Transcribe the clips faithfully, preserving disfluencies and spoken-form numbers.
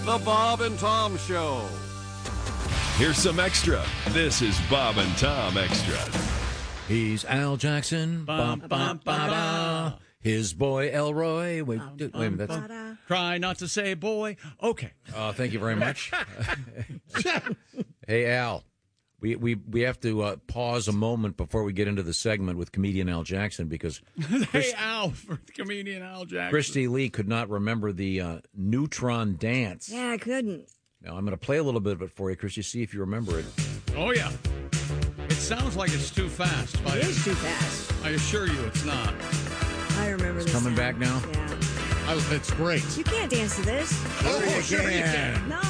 The Bob and Tom Show. Here's some extra. This is Bob and Tom Extra. He's Al Jackson. Bum, bum, ba-da. His boy Elroy. Wait, Bum, wait a bum, minute. That's... ba-da. Try not to say boy. Okay. Uh, thank you very much. Hey, Al. We, we we have to uh, pause a moment before we get into the segment with comedian Al Jackson because Hey, Al, for comedian Al Jackson. Christy Lee could not remember the uh, neutron dance. Yeah, I couldn't. Now, I'm going to play a little bit of it for you, Christy, see if you remember it. Oh, yeah. It sounds like it's too fast. But It is too fast. I assure you it's not. I remember It's this. coming now. back now? Yeah. I, it's great. You can't dance to this. Oh, sure you can. No.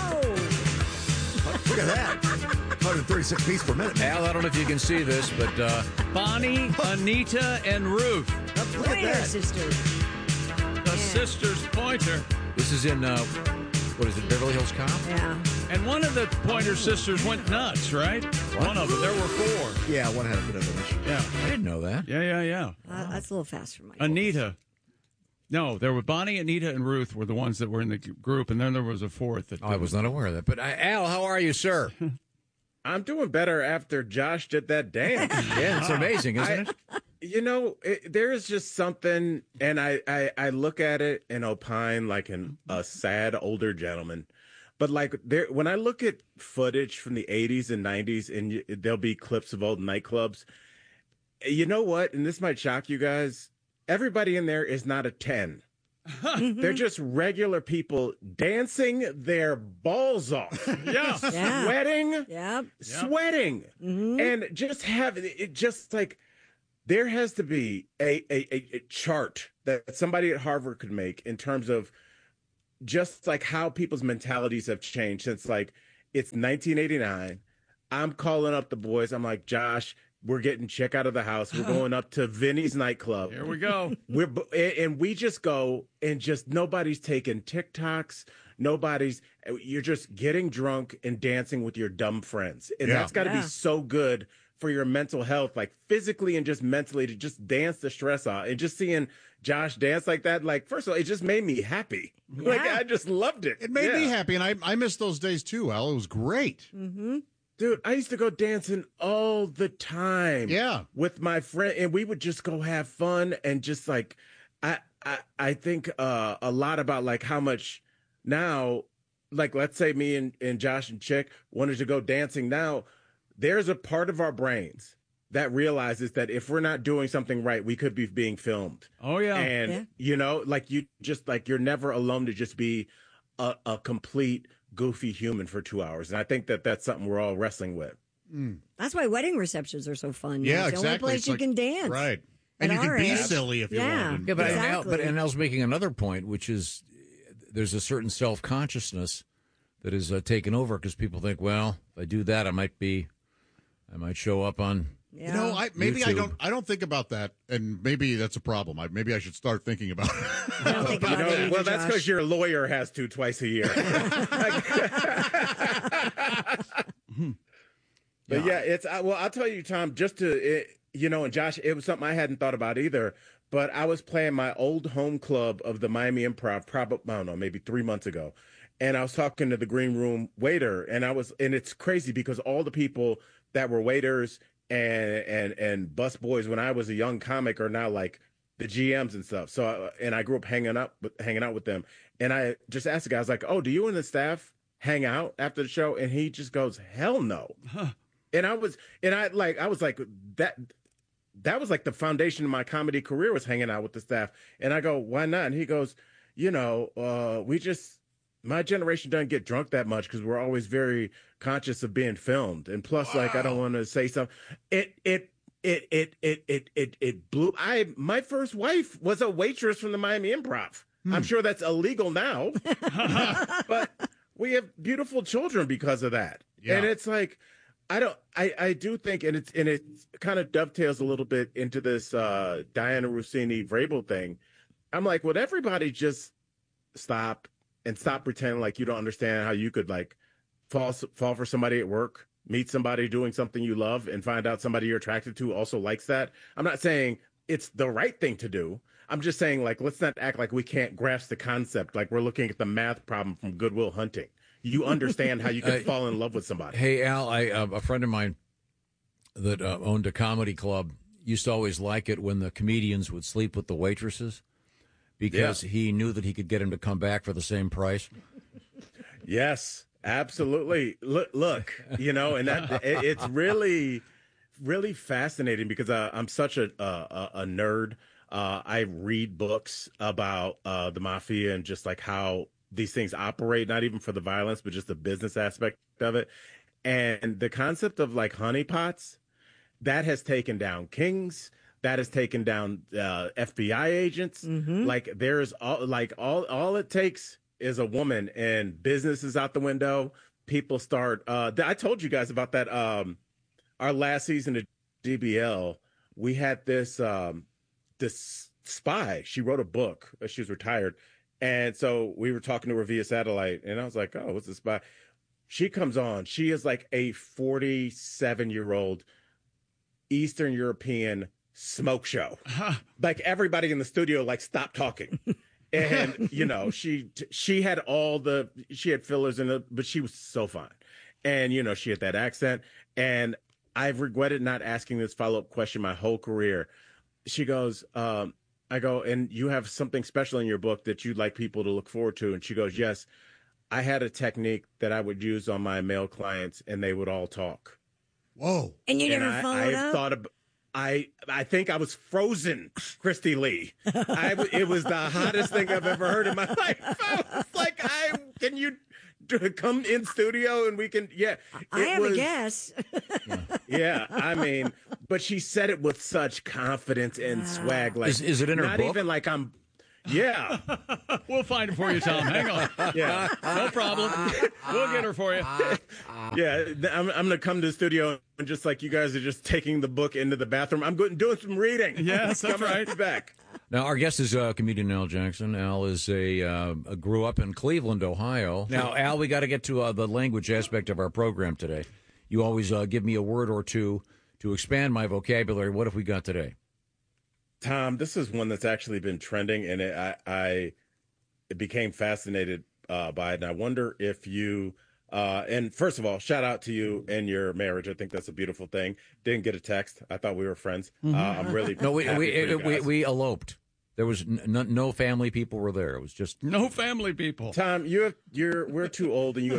Look at that. one hundred thirty-six beats per minute. Al, I don't know if you can see this, but uh, Bonnie, Anita, and Ruth. The Look at Pointer that. Sisters. The sisters Pointer. this is in, uh, what is it, Beverly Hills Cop? Yeah. And one of the Pointer sisters went nuts, right? One of them. There were four. Yeah, one had a bit of an issue. Yeah. I didn't know that. Yeah, yeah, yeah. Uh, that's a little fast for my Anita. No, there were Bonnie, Anita, and Ruth were the ones that were in the group, and then there was a fourth. That Oh, I was not aware of that. But, uh, Al, how are you, sir? I'm doing better after Josh did that dance. Yeah, it's amazing, isn't it? You know, it, there is just something, and I, I, I look at it and opine like an, a sad older gentleman. But like there, when I look at footage from the eighties and nineties, and you, there'll be clips of old nightclubs, you know what? And this might shock you guys. Everybody in there is not a ten. They're just regular people dancing their balls off. Yeah. Yeah. Sweating. Yep. Sweating. And just have it just like there has to be a, a, a, a chart that somebody at Harvard could make in terms of just like how people's mentalities have changed since like it's nineteen eighty-nine. I'm calling up the boys. I'm like, Josh, we're getting Chick out of the house. We're going up to Vinny's nightclub. Here we go. We're and we just go and just nobody's taking TikToks. Nobody's. You're just getting drunk and dancing with your dumb friends, and Yeah. that's got to Yeah. be so good for your mental health, like physically and just mentally, to just dance the stress off. And just seeing Josh dance like that, like first of all, it just made me happy. Like Yeah. I just loved it. It made Yeah. me happy, and I I miss those days too, Al. It was great. Mm-hmm. Dude, I used to go dancing all the time. Yeah. With my friend, and we would just go have fun and just like, I I, I think uh, a lot about like how much now, like let's say me and, and Josh and Chick wanted to go dancing now, there's a part of our brains that realizes that if we're not doing something right, we could be being filmed. Oh, yeah. And, Yeah. you know, like you just like, you're never alone to just be a, a complete goofy human for two hours. And I think that that's something we're all wrestling with. That's why wedding receptions are so fun. Yeah, It's the only exactly. place It's you like- can dance. Right. At And you can our be age. silly if you Yeah. want. Yeah, but, Exactly. Al, but and Al's making another point, which is there's a certain self-consciousness that is uh, taken over because people think, well, if I do that, I might be, I might show up on. Yeah. You know, I maybe I YouTube. don't I don't think about that, and maybe that's a problem. I, maybe I should start thinking about it. I don't think You about know, it either, well, that's Josh. because your lawyer has to twice a year. But yeah, it's I, well. I'll tell you, Tom. Just to it, you know, and Josh, it was something I hadn't thought about either. But I was playing my old home club of the Miami Improv, probably I don't know, maybe three months ago, and I was talking to the green room waiter, and I was, and it's crazy because all the people that were waiters and and and bus boys when I was a young comic are now like the G Ms and stuff. So, uh, and I grew up hanging up, with, hanging out with them, and I just asked the guy, I was like, "Oh, do you and the staff hang out after the show?" And he just goes, "Hell no." And I was, and I like, I was like, that, that was like the foundation of my comedy career was hanging out with the staff. And I go, why not? And he goes, you know, uh, we just, my generation doesn't get drunk that much because we're always very conscious of being filmed. And plus, like, I don't want to say something. It, it, it, it, it, it, it, it blew. I, my first wife was a waitress from the Miami Improv. I'm sure that's illegal now, but we have beautiful children because of that. Yeah. And it's like, I don't. I, I do think, and it's and it kind of dovetails a little bit into this uh, Diana Rossini Vrabel thing. I'm like, would everybody just stop and stop pretending like you don't understand how you could like fall fall for somebody at work, meet somebody doing something you love, and find out somebody you're attracted to also likes that. I'm not saying it's the right thing to do. I'm just saying, like, let's not act like we can't grasp the concept. Like we're looking at the math problem from Good Will Hunting. You understand how you can Uh, fall in love with somebody. Hey, Al, I, uh, a friend of mine that uh, owned a comedy club used to always like it when the comedians would sleep with the waitresses because Yeah. he knew that he could get them to come back for the same price. Yes, absolutely. Look, look, you know, and that, it, it's really, really fascinating because uh, I'm such a a, a nerd. Uh, I read books about uh, the mafia and just like how these things operate, not even for the violence, but just the business aspect of it. And the concept of like honeypots, that has taken down kings. That has taken down uh, F B I agents. Like there's all like all all it takes is a woman, and business is out the window. People start. Uh, I told you guys about that. Um, our last season of D B L, we had this um, this spy. She wrote a book. She was retired, and so we were talking to her via satellite. And I was like, "Oh, what's this spy?" She comes on. She is like a forty-seven year old Eastern European smoke show. Like everybody in the studio like stopped talking. And you know, she she had all the she had fillers in it, but she was so fine. And you know, she had that accent. And I've regretted not asking this follow-up question my whole career. She goes, um, I go, and you have something special in your book that you'd like people to look forward to. And she goes, yes, I had a technique that I would use on my male clients, and they would all talk. Whoa. And you And never I, followed I up? thought of, I I think I was frozen, Christy Lee. I, w- it was the hottest thing I've ever heard in my life. I was like, I can you do, come in studio and we can, yeah. I It have was- a guess. Yeah, I mean, but she said it with such confidence and swag. Like, Is- is it in her not book? even like I'm, yeah, We'll find it for you, Tom. Hang on. yeah. No problem. We'll get her for you. Yeah, th- I'm, I'm going to come to the studio and just like you guys are just taking the book into the bathroom. I'm going doing some reading. Yes, that's Coming right. back. Now, our guest is uh, comedian Al Jackson. Al is a, uh, a grew up in Cleveland, Ohio. Now, Al, we got to get to uh, the language aspect of our program today. You always uh, give me a word or two to expand my vocabulary. What have we got today? Tom, this is one that's actually been trending, and it, I, I it became fascinated uh, by it. And I wonder if you, uh, and first of all, shout out to you and your marriage. I think that's a beautiful thing. Didn't get a text. I thought we were friends. Uh, I'm really No, we happy we, for you we, guys. we eloped. There was n- n- no family people were there. It was just No family people. Tom, you have, you're we're too old, and you